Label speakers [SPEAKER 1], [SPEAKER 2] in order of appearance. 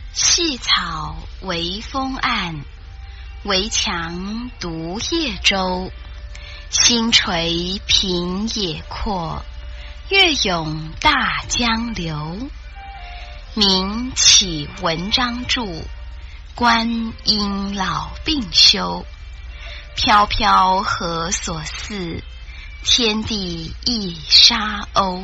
[SPEAKER 1] 细草微风岸，围墙独夜舟。星垂平野阔，月涌大江流。名启文章著，观音老病休。飘飘何所似，天地一沙鸥。